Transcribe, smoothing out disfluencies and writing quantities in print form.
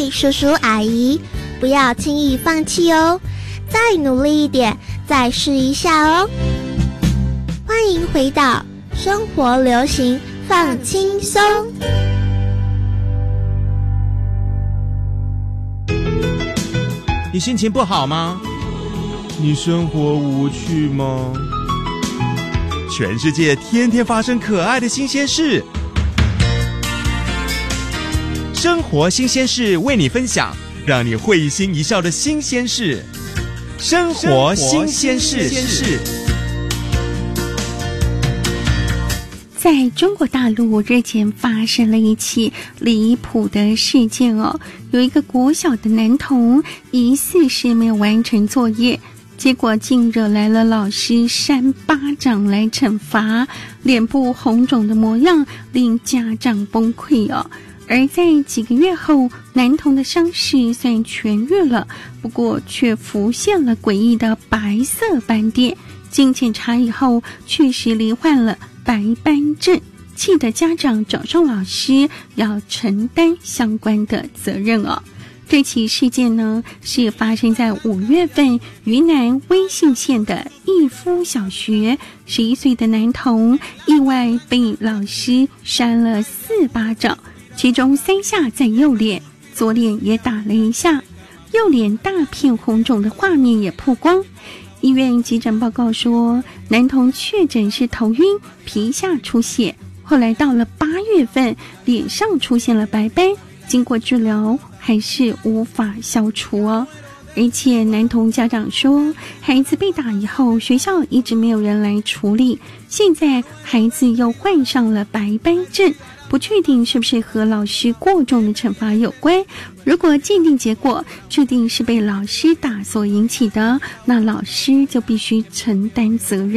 位叔叔阿姨，不要轻易放弃哦，再努力一点，再试一下哦。欢迎回到生活流行放轻松。 你心情不好吗？你生活无趣吗？全世界天天发生可爱的新鲜事，生活新鲜事为你分享，让你会心一笑的新鲜事。生活新鲜事。 在中国大陆日前发生了一起离谱的事件哦，有一个国小的男童疑似是没有完成作业，结果竟惹来了老师扇巴掌来惩罚，脸部红肿的模样令家长崩溃哦。而在几个月后，男童的伤势虽然痊愈了，不过却浮现了诡异的白色斑点，经检查以后确实罹患了白斑症，气得家长找上老师要承担相关的责任哦。这起事件呢，是发生在5月份云南威信县的义夫小学，11岁的男童意外被老师扇了4巴掌，其中3下在右脸，左脸也打了1下，右脸大片红肿的画面也曝光。医院急诊报告说，男童确诊是头晕、皮下出血，后来到了8月份，脸上出现了白斑，经过治疗还是无法消除哦。而且男童家长说，孩子被打以后，学校一直没有人来处理，现在孩子又患上了白斑症，不确定是不是和老师过重的惩罚有关。如果鉴定结果注定是被老师打所引起的，那老师就必须承担责任。